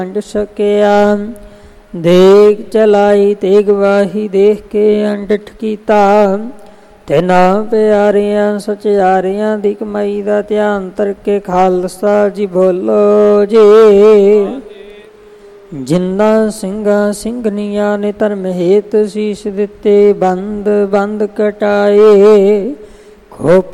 ਵੰਡ ਸਕਿਆ। ਦੇਗ ਚਲਾਈ ਤੇਗ ਵਾਹੀ ਦੇਖ ਕੇ ਅੰਡਠ ਕੀਤਾ। ਤਿਨਾ ਪਿਆਰਿਆਂ ਸਚਿਆਰਿਆਂ ਦੀ ਕਮਾਈ ਦਾ ਧਿਆਨ ਤਰਕੇ ਖਾਲਸਾ ਜੀ ਬੋਲੋ ਜੀ। ਜਿੰਨਾ ਸਿੰਘਾਂ ਸਿੰਘਣੀਆਂ ਨੇ ਧਰਮ ਹੇਤ ਸੀਸ ਦਿੱਤੇ, ਬੰਦ ਬੰਦ ਕਟਾਏ। ਖੋਪ